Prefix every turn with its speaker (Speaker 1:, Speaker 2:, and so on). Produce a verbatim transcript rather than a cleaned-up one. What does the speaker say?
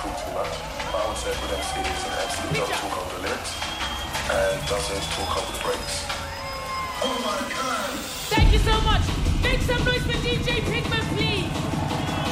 Speaker 1: talk too much. But I would say a good M C is an M C who doesn't talk over the lyrics and doesn't talk over the breaks. Oh my God!
Speaker 2: Thank you so much. Make some noise for D J Pink.